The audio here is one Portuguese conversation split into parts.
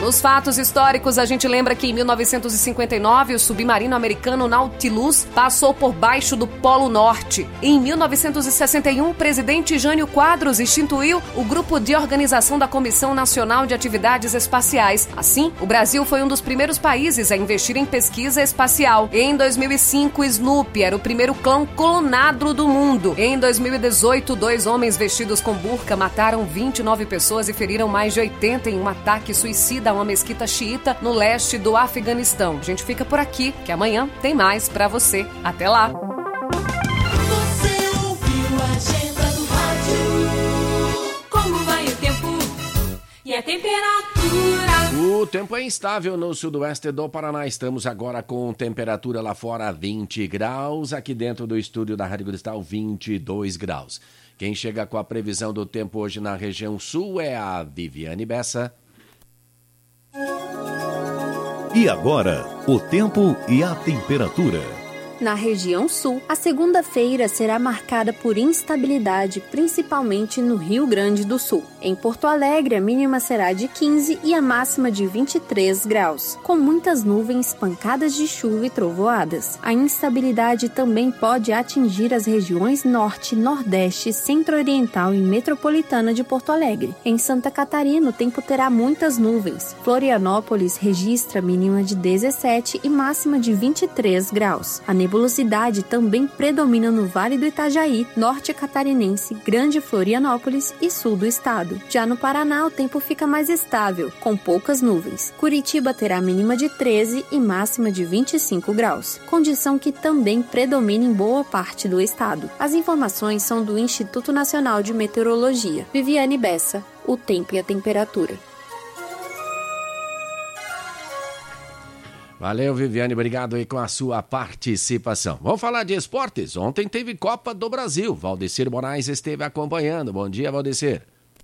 Nos fatos históricos, a gente lembra que em 1959 o submarino americano Nautilus passou por baixo do Polo Norte. Em 1961, o presidente Jânio Quadros instituiu o Grupo de Organização da Comissão Nacional de Atividades Espaciais. Assim, o Brasil foi um dos primeiros países a investir em pesquisa espacial. Em 2005, Snoopy era o primeiro cão clonado do mundo. Em 2018, 2 homens vestidos com burca mataram 29 pessoas e feriram mais de 80 em um ataque suicida a uma mesquita xiita no leste do Afeganistão. A gente fica por aqui, que amanhã tem mais pra você. Até lá! Você ouviu a agenda do rádio? Como vai o tempo e a temperatura? O tempo é instável no sudoeste do Paraná. Estamos agora com temperatura lá fora 20 graus. Aqui dentro do estúdio da Rádio Cristal, 22 graus. Quem chega com a previsão do tempo hoje na região sul é a Viviane Bessa. E agora, o tempo e a temperatura. Na região sul, a segunda-feira será marcada por instabilidade, principalmente no Rio Grande do Sul. Em Porto Alegre, a mínima será de 15 e a máxima de 23 graus, com muitas nuvens, pancadas de chuva e trovoadas. A instabilidade também pode atingir as regiões norte, nordeste, centro-oriental e metropolitana de Porto Alegre. Em Santa Catarina, o tempo terá muitas nuvens. Florianópolis registra mínima de 17 e máxima de 23 graus. A nebulosidade também predomina no Vale do Itajaí, norte catarinense, Grande Florianópolis e sul do estado. Já no Paraná, o tempo fica mais estável, com poucas nuvens. Curitiba terá mínima de 13 e máxima de 25 graus, condição que também predomina em boa parte do estado. As informações são do Instituto Nacional de Meteorologia. Viviane Bessa, o tempo e a temperatura. Valeu, Viviane, obrigado aí com a sua participação. Vamos falar de esportes. Ontem teve Copa do Brasil. Valdecir Moraes esteve acompanhando. Bom dia, Valdecir.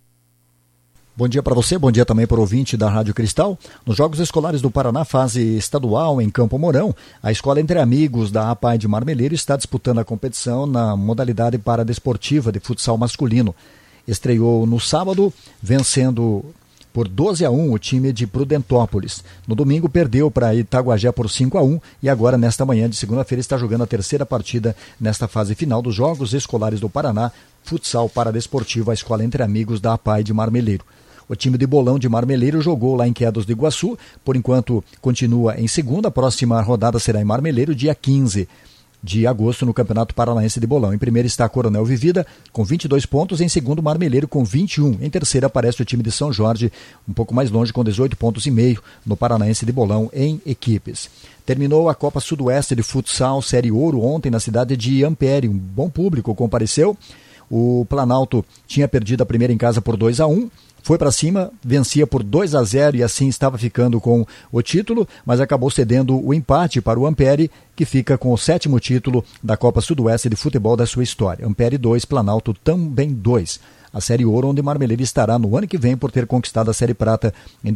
Bom dia para você, bom dia também para o ouvinte da Rádio Cristal. Nos Jogos Escolares do Paraná, fase estadual em Campo Mourão, a Escola Entre Amigos da APAE de Marmeleiro está disputando a competição na modalidade paradesportiva de futsal masculino. Estreou no sábado, vencendo por 12-1 o time de Prudentópolis. No domingo perdeu para Itaguajé por 5-1 e agora nesta manhã de segunda-feira está jogando a terceira partida nesta fase final dos Jogos Escolares do Paraná, futsal paradesportivo, a Escola Entre Amigos da APAE de Marmeleiro. O time de Bolão de Marmeleiro jogou lá em Quedas do Iguaçu, por enquanto continua em segunda, a próxima rodada será em Marmeleiro, dia 15 de agosto no Campeonato Paranaense de Bolão. Em primeiro está Coronel Vivida, com 22 pontos, em segundo Marmeleiro, com 21. Em terceiro aparece o time de São Jorge, um pouco mais longe, com 18 pontos e meio no Paranaense de Bolão em equipes. Terminou a Copa Sudoeste de Futsal Série Ouro ontem na cidade de Ampere. Um bom público compareceu. O Planalto tinha perdido a primeira em casa por 2-1. Foi para cima, vencia por 2-0 e assim estava ficando com o título, mas acabou cedendo o empate para o Ampere, que fica com o 7º título da Copa Sudoeste de Futebol da sua história. Ampere 2, Planalto também 2. A Série Ouro, onde Marmeleiro estará no ano que vem por ter conquistado a Série Prata em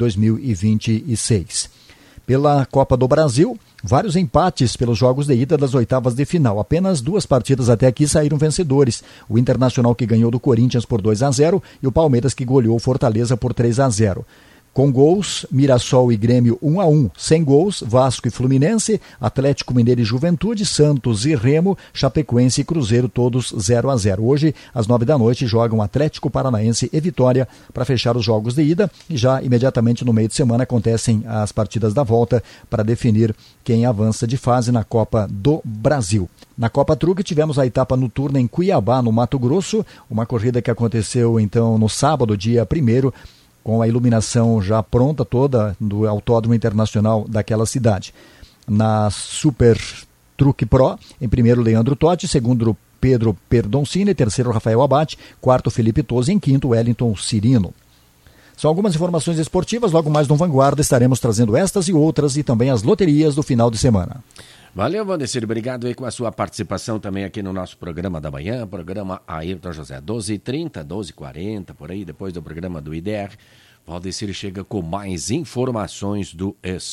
2026. Pela Copa do Brasil, vários empates pelos jogos de ida das oitavas de final. Apenas 2 partidas até aqui saíram vencedores. O Internacional, que ganhou do Corinthians por 2-0, e o Palmeiras, que goleou o Fortaleza por 3-0. Com gols, Mirassol e Grêmio 1-1. Sem gols, Vasco e Fluminense, Atlético Mineiro e Juventude, Santos e Remo, Chapecoense e Cruzeiro, todos 0-0. Hoje, às 9 da noite, jogam Atlético Paranaense e Vitória para fechar os jogos de ida. E já imediatamente no meio de semana acontecem as partidas da volta para definir quem avança de fase na Copa do Brasil. Na Copa Truque tivemos a etapa noturna em Cuiabá, no Mato Grosso, uma corrida que aconteceu então no sábado, dia 1º, com a iluminação já pronta toda do Autódromo Internacional daquela cidade. Na Super Truque Pro, em primeiro Leandro Totti, segundo Pedro Perdoncini, terceiro Rafael Abate, quarto Felipe Tosi, em quinto Wellington Cirino. São algumas informações esportivas, logo mais no Vanguarda estaremos trazendo estas e outras e também as loterias do final de semana. Valeu, Valdecir, obrigado aí com a sua participação também aqui no nosso programa da manhã, programa Ayrton José, 12h30, 12h40, por aí, depois do programa do IDR, Valdecir chega com mais informações do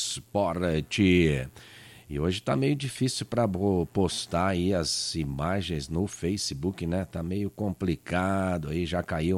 esporte. E hoje tá meio difícil para postar aí as imagens no Facebook, né? Tá meio complicado aí, já caiu